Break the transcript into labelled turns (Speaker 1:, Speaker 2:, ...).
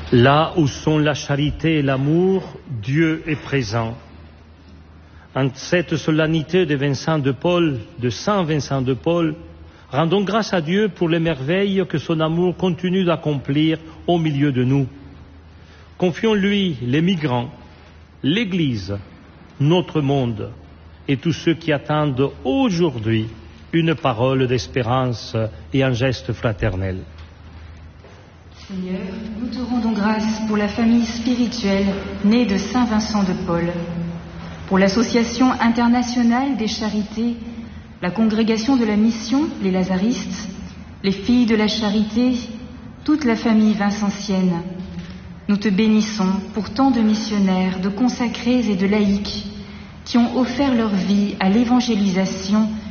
Speaker 1: Là où sont la charité et l'amour, Dieu est présent. En cette solennité de Saint Vincent de Paul, rendons grâce à Dieu pour les merveilles que son amour continue d'accomplir au milieu de nous. Confions-lui les migrants, l'Église, notre monde et tous ceux qui attendent aujourd'hui une parole d'espérance et un geste fraternel.
Speaker 2: Seigneur, nous te rendons grâce pour la famille spirituelle née de Saint Vincent de Paul, pour l'Association internationale des charités, la Congrégation de la Mission, les Lazaristes, les Filles de la Charité, toute la famille vincentienne. Nous te bénissons pour tant de missionnaires, de consacrés et de laïcs qui ont offert leur vie à l'évangélisation